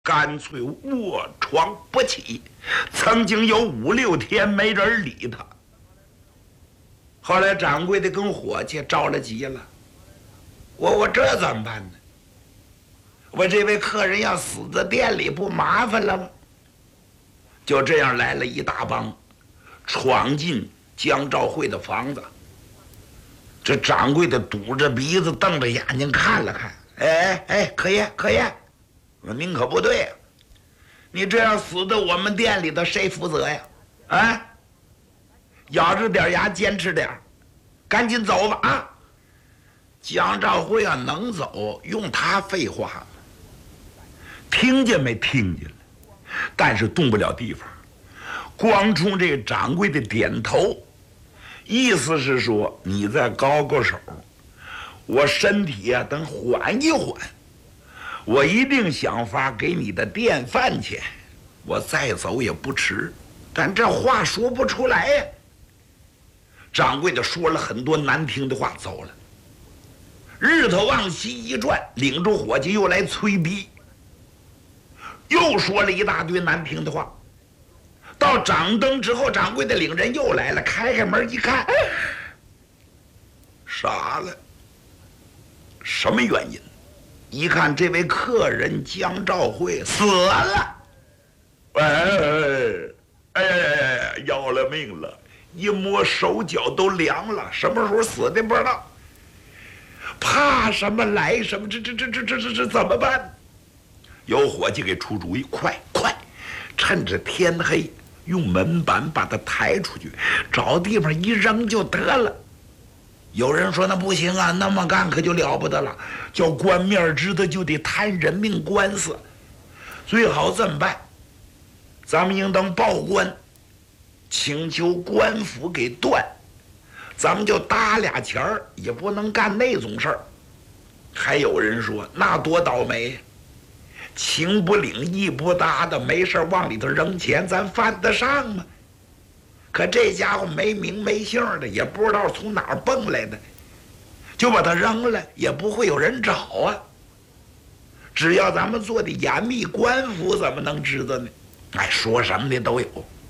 干脆卧床不起，曾经有5、6天没人理他。后来掌柜的跟伙计着了急了，我这怎么办呢？我这位客人要死在店里，不麻烦了吗？就这样来了一大帮，闯进江兆会的房子。这掌柜的堵着鼻子，瞪着眼睛看了看，哎，客爷，您可不对啊！你这样死的，我们店里的谁负责呀？啊！咬着点牙，坚持点，赶紧走吧啊！江兆辉要能走，用他废话吗？听见没听见了？但是动不了地方，光冲这个掌柜的点头，意思是说你再高个手，我身体啊等缓一缓，我一定想法给你的店饭钱，我再走也不迟。但这话说不出来呀。掌柜的说了很多难听的话，走了。日头往西一转，领着伙计又来催逼，又说了一大堆难听的话。到掌灯之后，掌柜的领人又来了，开门一看，傻了。什么原因？一看这位客人江兆辉死了，要了命了！一摸手脚都凉了，什么时候死的不知道。怕什么来什么，这怎么办？有伙计给出主意，快，趁着天黑，用门板把他抬出去，找地方一扔就得了。有人说那不行啊，那么干可就了不得了，叫官面知道就得谈人命官司，最好这么办，咱们应当报官，请求官府给断，咱们就搭俩钱儿，也不能干那种事儿。还有人说那多倒霉，情不领意不搭的，没事往里头扔钱，咱犯得上吗？可这家伙没名没姓的，也不知道从哪儿蹦来的，就把他扔了，也不会有人找啊。只要咱们做的严密，官府怎么能知道呢？说什么的都有。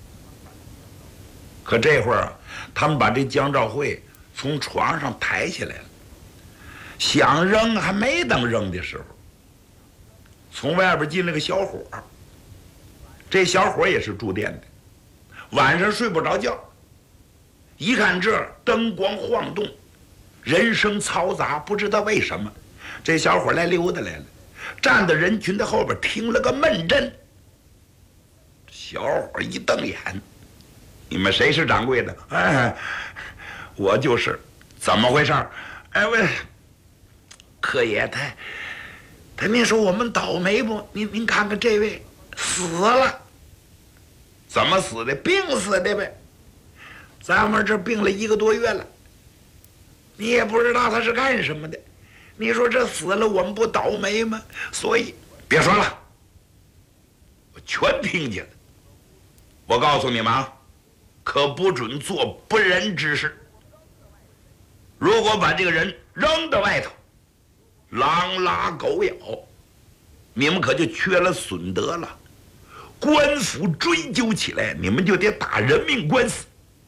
可这会儿他们把这江兆辉从床上抬起来了，想扔还没等扔的时候，从外边进了个小伙。这小伙也是住店的，晚上睡不着觉，一看这灯光晃动，人声嘈杂，不知道为什么这小伙来溜达来了，站在人群的后边听了个闷震。小伙一瞪眼，你们谁是掌柜的？我就是。怎么回事？喂，客爷，他您说我们倒霉不？您看看这位死了。怎么死的？病死的呗。咱们这病了1个多月了，你也不知道他是干什么的。你说这死了，我们不倒霉吗？所以别说了，我全听见了。我告诉你们啊，可不准做不仁之事。如果把这个人扔到外头，狼拉狗咬，你们可就缺了损德了。官府追究起来，你们就得打人命官司。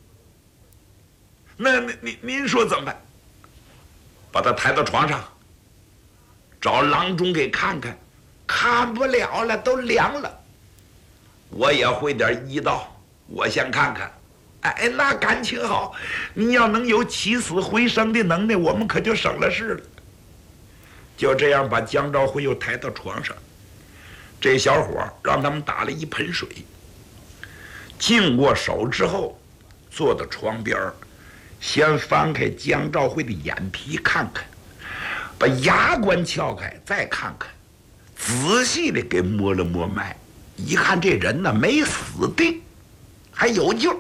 那您说怎么办？把他抬到床上，找郎中给看看，看不了了，都凉了。我也会点医道，我先看看。那感情好，你要能有起死回生的能耐，我们可就省了事了。就这样把江兆辉又抬到床上，这小伙让他们打了一盆水，净过手之后，坐到床边，先翻开江兆辉的眼皮看看，把牙关撬开再看看，仔细的给摸了摸脉，一看这人呢没死定，还有救。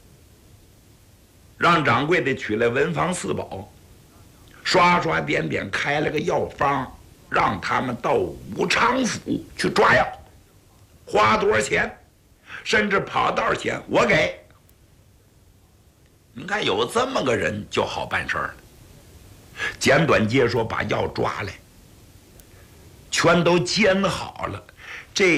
让掌柜的取来文房四宝，刷刷点点开了个药方，让他们到武昌府去抓药，花多少钱，甚至跑道钱我给。你看有这么个人就好办事了。简短截说，把药抓来，全都煎好了，